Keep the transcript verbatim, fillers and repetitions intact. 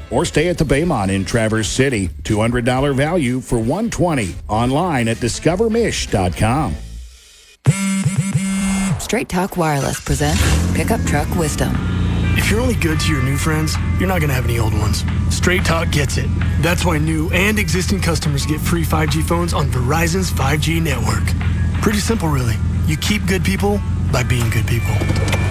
Or stay at the Baymont in Traverse City. two hundred dollars value for one hundred twenty dollars. Online at discover mish dot com. Straight Talk Wireless presents Pickup Truck Wisdom. If you're only good to your new friends, you're not going to have any old ones. Straight Talk gets it. That's why new and existing customers get free five G phones on Verizon's five G network. Pretty simple, really. You keep good people by being good people.